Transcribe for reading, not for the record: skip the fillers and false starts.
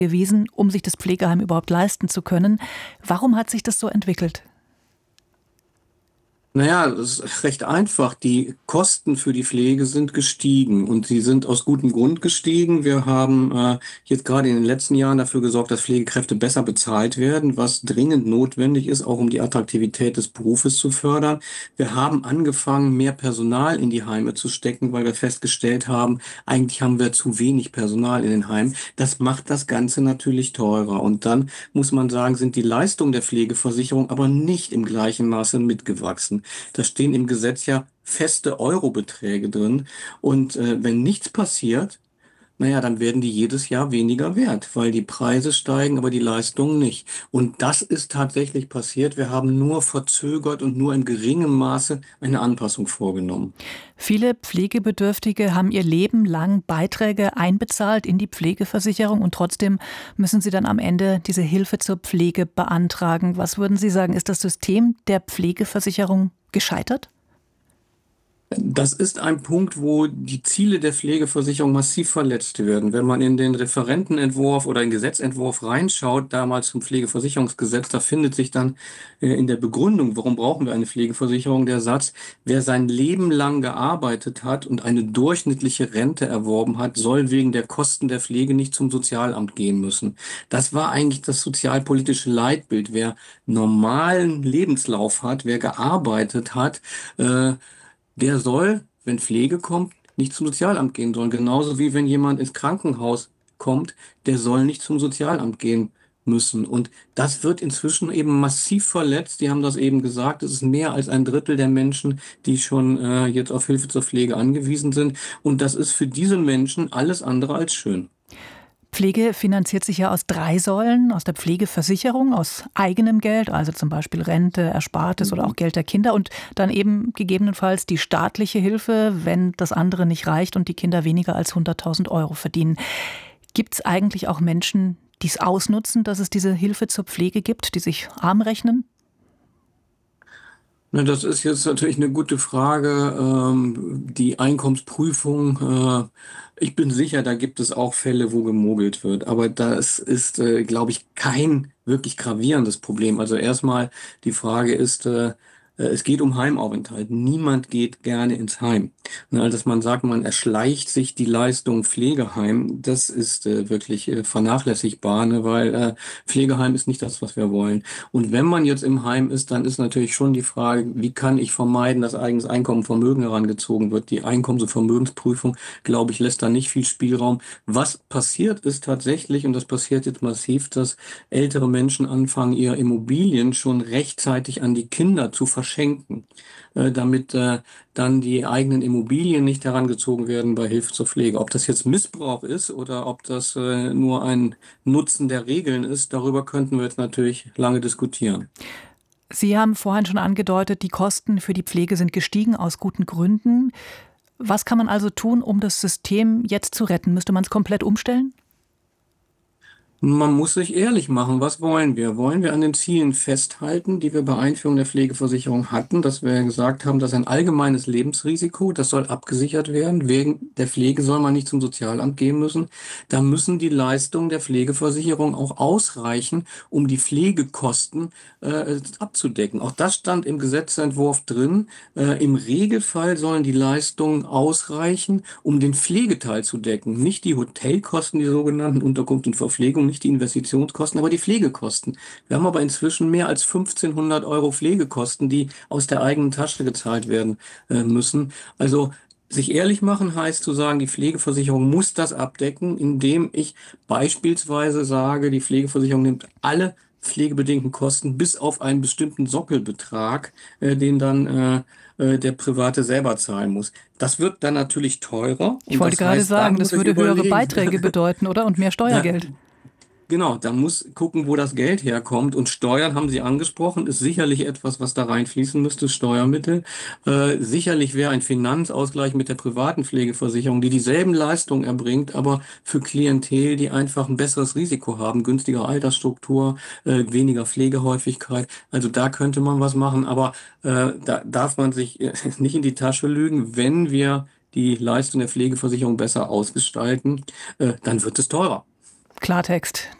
gewesen, um sich das Pflegeheim überhaupt leisten zu können. Warum hat sich das so entwickelt? Naja, das ist recht einfach. Die Kosten für die Pflege sind gestiegen und sie sind aus gutem Grund gestiegen. Wir haben jetzt gerade in den letzten Jahren dafür gesorgt, dass Pflegekräfte besser bezahlt werden, was dringend notwendig ist, auch um die Attraktivität des Berufes zu fördern. Wir haben angefangen, mehr Personal in die Heime zu stecken, weil wir festgestellt haben, eigentlich haben wir zu wenig Personal in den Heimen. Das macht das Ganze natürlich teurer. Und dann muss man sagen, sind die Leistungen der Pflegeversicherung aber nicht im gleichen Maße mitgewachsen. Da stehen im Gesetz ja feste Eurobeträge drin. Und wenn nichts passiert, naja, dann werden die jedes Jahr weniger wert, weil die Preise steigen, aber die Leistungen nicht. Und das ist tatsächlich passiert. Wir haben nur verzögert und nur in geringem Maße eine Anpassung vorgenommen. Viele Pflegebedürftige haben ihr Leben lang Beiträge einbezahlt in die Pflegeversicherung und trotzdem müssen sie dann am Ende diese Hilfe zur Pflege beantragen. Was würden Sie sagen, ist das System der Pflegeversicherung gescheitert? Das ist ein Punkt, wo die Ziele der Pflegeversicherung massiv verletzt werden. Wenn man in den Referentenentwurf oder den Gesetzentwurf reinschaut, damals zum Pflegeversicherungsgesetz, da findet sich dann in der Begründung, warum brauchen wir eine Pflegeversicherung, der Satz, wer sein Leben lang gearbeitet hat und eine durchschnittliche Rente erworben hat, soll wegen der Kosten der Pflege nicht zum Sozialamt gehen müssen. Das war eigentlich das sozialpolitische Leitbild. Wer normalen Lebenslauf hat, wer gearbeitet hat, der soll, wenn Pflege kommt, nicht zum Sozialamt gehen sollen. Genauso wie wenn jemand ins Krankenhaus kommt, der soll nicht zum Sozialamt gehen müssen. Und das wird inzwischen eben massiv verletzt. Die haben das eben gesagt. Es ist mehr als ein Drittel der Menschen, die schon jetzt auf Hilfe zur Pflege angewiesen sind. Und das ist für diese Menschen alles andere als schön. Pflege finanziert sich ja aus 3 Säulen, aus der Pflegeversicherung, aus eigenem Geld, also zum Beispiel Rente, Erspartes oder auch Geld der Kinder und dann eben gegebenenfalls die staatliche Hilfe, wenn das andere nicht reicht und die Kinder weniger als 100.000 Euro verdienen. Gibt es eigentlich auch Menschen, die es ausnutzen, dass es diese Hilfe zur Pflege gibt, die sich arm rechnen? Na, das ist jetzt natürlich eine gute Frage. Die Einkommensprüfung, ich bin sicher, da gibt es auch Fälle, wo gemogelt wird. Aber das ist, glaube ich, kein wirklich gravierendes Problem. Also erstmal die Frage ist, es geht um Heimaufenthalt. Niemand geht gerne ins Heim. Na, dass man sagt, man erschleicht sich die Leistung Pflegeheim, das ist wirklich vernachlässigbar, ne, weil Pflegeheim ist nicht das, was wir wollen. Und wenn man jetzt im Heim ist, dann ist natürlich schon die Frage, wie kann ich vermeiden, dass eigenes Einkommen, Vermögen herangezogen wird. Die Einkommens- und Vermögensprüfung, glaube ich, lässt da nicht viel Spielraum. Was passiert ist tatsächlich, und das passiert jetzt massiv, dass ältere Menschen anfangen, ihre Immobilien schon rechtzeitig an die Kinder zu verschenken, damit dann die eigenen Immobilien nicht herangezogen werden bei Hilfe zur Pflege. Ob das jetzt Missbrauch ist oder ob das nur ein Nutzen der Regeln ist, darüber könnten wir jetzt natürlich lange diskutieren. Sie haben vorhin schon angedeutet, die Kosten für die Pflege sind gestiegen aus guten Gründen. Was kann man also tun, um das System jetzt zu retten? Müsste man es komplett umstellen? Man muss sich ehrlich machen, was wollen wir? Wollen wir an den Zielen festhalten, die wir bei Einführung der Pflegeversicherung hatten, dass wir gesagt haben, dass ein allgemeines Lebensrisiko, das soll abgesichert werden. Wegen der Pflege soll man nicht zum Sozialamt gehen müssen. Da müssen die Leistungen der Pflegeversicherung auch ausreichen, um die Pflegekosten abzudecken. Auch das stand im Gesetzentwurf drin. Im Regelfall sollen die Leistungen ausreichen, um den Pflegeteil zu decken. Nicht die Hotelkosten, die sogenannten Unterkunft und Verpflegung, nicht die Investitionskosten, aber die Pflegekosten. Wir haben aber inzwischen mehr als 1.500 Euro Pflegekosten, die aus der eigenen Tasche gezahlt werden müssen. Also sich ehrlich machen heißt zu sagen, die Pflegeversicherung muss das abdecken, indem ich beispielsweise sage, die Pflegeversicherung nimmt alle pflegebedingten Kosten bis auf einen bestimmten Sockelbetrag, den dann der Private selber zahlen muss. Das wird dann natürlich teurer Ich und wollte das gerade heißt, da sagen, muss das ich würde höhere überlegen. Beiträge bedeuten, oder? Und mehr Da, Steuergeld. Genau, da muss gucken, wo das Geld herkommt. Und Steuern haben Sie angesprochen, ist sicherlich etwas, was da reinfließen müsste, Steuermittel. Sicherlich wäre ein Finanzausgleich mit der privaten Pflegeversicherung, die dieselben Leistungen erbringt, aber für Klientel, die einfach ein besseres Risiko haben, günstigere Altersstruktur, weniger Pflegehäufigkeit. Also da könnte man was machen, aber da darf man sich nicht in die Tasche lügen. Wenn wir die Leistung der Pflegeversicherung besser ausgestalten, dann wird es teurer. Klartext.